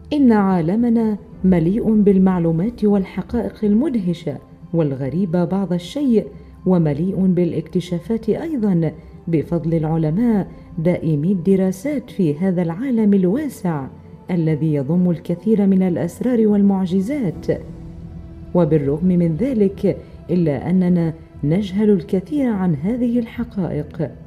إن عالمنا مليء بالمعلومات والحقائق المدهشة والغريبة بعض الشيء، ومليء بالاكتشافات أيضا بفضل العلماء دائمي الدراسات في هذا العالم الواسع الذي يضم الكثير من الأسرار والمعجزات. وبالرغم من ذلك إلا أننا نجهل الكثير عن هذه الحقائق.